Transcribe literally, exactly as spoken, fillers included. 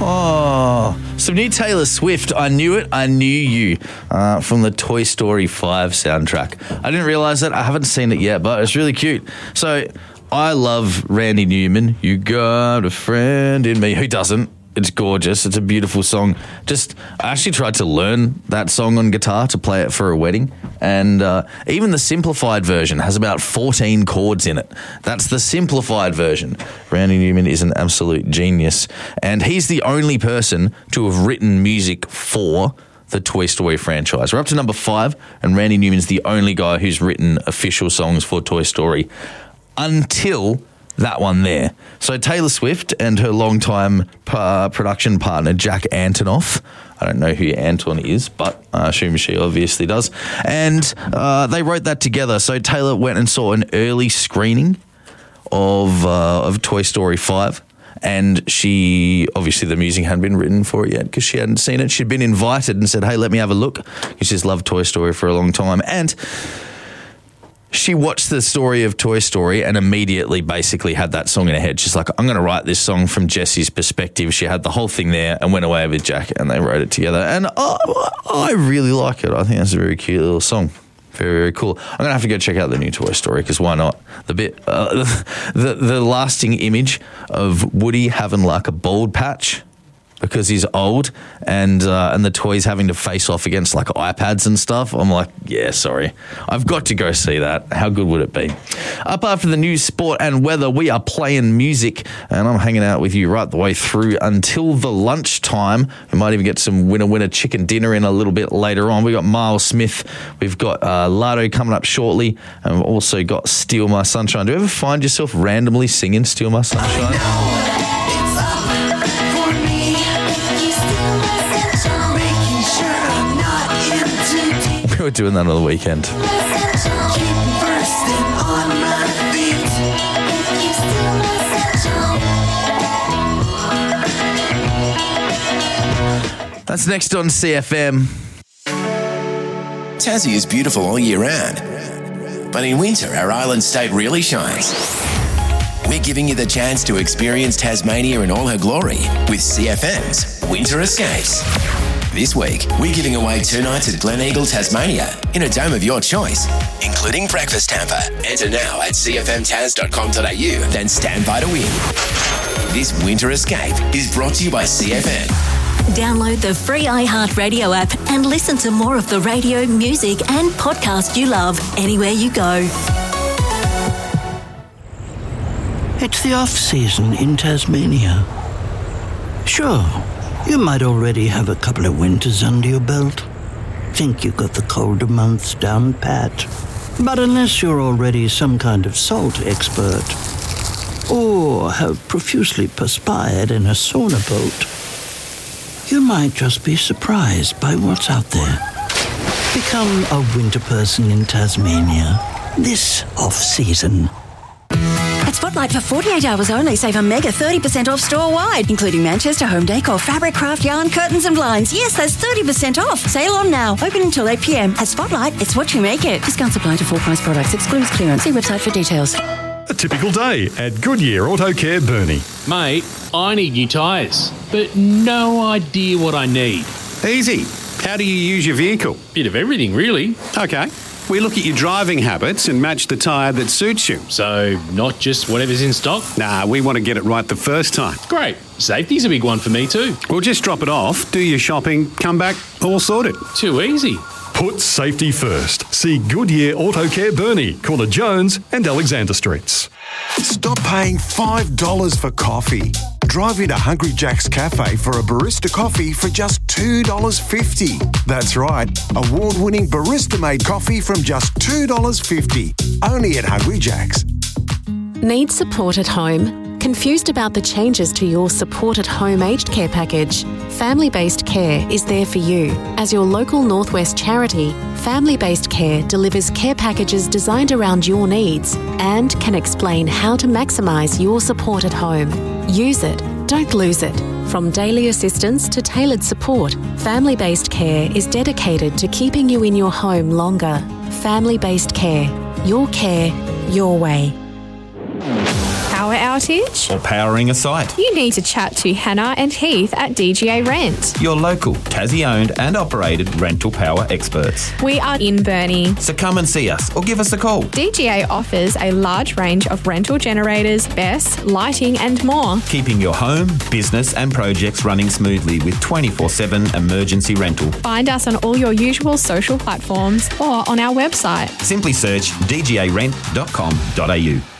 Oh, some new Taylor Swift. I Knew It, I Knew You uh, from the Toy Story five soundtrack. I didn't realise that. I haven't seen it yet, but it's really cute. So I love Randy Newman. You got a friend in me. Who doesn't? It's gorgeous. It's a beautiful song. Just, I actually tried to learn that song on guitar to play it for a wedding. And uh, even the simplified version has about fourteen chords in it. That's the simplified version. Randy Newman is an absolute genius. And he's the only person to have written music for the Toy Story franchise. We're up to number five, and Randy Newman's the only guy who's written official songs for Toy Story until that one there. So Taylor Swift and her longtime uh, production partner, Jack Antonoff. I don't know who Anton is, but I assume she obviously does. And uh, they wrote that together. So Taylor went and saw an early screening of uh, of Toy Story five. And she, obviously the music hadn't been written for it yet because she hadn't seen it. She'd been invited and said, hey, let me have a look. She's loved Toy Story for a long time. And she watched the story of Toy Story and immediately basically had that song in her head. She's like, I'm going to write this song from Jesse's perspective. She had the whole thing there and went away with Jack and they wrote it together. And oh, I really like it. I think that's a very cute little song. Very, very cool. I'm going to have to go check out the new Toy Story because why not? The bit, uh, the, the lasting image of Woody having like a bald patch because he's old and uh, and the toys having to face off against like iPads and stuff. I'm like, yeah, sorry. I've got to go see that. How good would it be? Up after the news, sport and weather, we are playing music and I'm hanging out with you right the way through until the lunchtime. We might even get some winner-winner chicken dinner in a little bit later on. We've got Miles Smith. We've got uh, Lardo coming up shortly. And we've also got Steal My Sunshine. Do you ever find yourself randomly singing Steal My Sunshine? We were doing that on the weekend. That's next on C F M. Tassie is beautiful all year round, but in winter our island state really shines. We're giving you the chance to experience Tasmania in all her glory with C F M's Winter Escapes. This week, we're giving away two nights at Glen Eagle, Tasmania, in a dome of your choice, including breakfast hamper. Enter now at c f m tas dot com dot a u, then stand by to win. This Winter Escape is brought to you by C F M. Download the free iHeartRadio app and listen to more of the radio, music and podcast you love anywhere you go. It's the off-season in Tasmania. Sure. You might already have a couple of winters under your belt. Think you got the colder months down pat. But unless you're already some kind of salt expert, or have profusely perspired in a sauna boat, you might just be surprised by what's out there. Become a winter person in Tasmania this off-season. At Spotlight for forty-eight hours only, save a mega thirty percent off store-wide, including Manchester Home Decor, fabric, craft, yarn, curtains and blinds. Yes, that's thirty percent off. Sale on now. Open until eight p.m. At Spotlight, it's what you make it. Discounts apply to full-price products. Excludes clearance. See website for details. A typical day at Goodyear Auto Care Burnie. Mate, I need new tyres, but no idea what I need. Easy. How do you use your vehicle? Bit of everything, really. Okay. We look at your driving habits and match the tyre that suits you. So, not just whatever's in stock? Nah, we want to get it right the first time. Great. Safety's a big one for me too. We'll just drop it off, do your shopping, come back, all sorted. Too easy. Put safety first. See Goodyear Auto Care Burnie, corner Jones and Alexander Streets. Stop paying five dollars for coffee. Drive into Hungry Jack's Cafe for a barista coffee for just two dollars fifty. That's right, award-winning barista-made coffee from just two dollars fifty. Only at Hungry Jack's. Need support at home? Confused about the changes to your Support at Home aged care package? Family Based Care is there for you. As your local Northwest charity, Family Based Care delivers care packages designed around your needs and can explain how to maximise your support at home. Use it, don't lose it. From daily assistance to tailored support, Family Based Care is dedicated to keeping you in your home longer. Family Based Care. Your care, your way. Our power outage? Or powering a site? You need to chat to Hannah and Heath at D G A Rent. Your local, Tassie-owned and operated rental power experts. We are in Burnie. So come and see us or give us a call. D G A offers a large range of rental generators, B E S, lighting and more. Keeping your home, business and projects running smoothly with twenty-four seven emergency rental. Find us on all your usual social platforms or on our website. Simply search d g a rent dot com dot a u.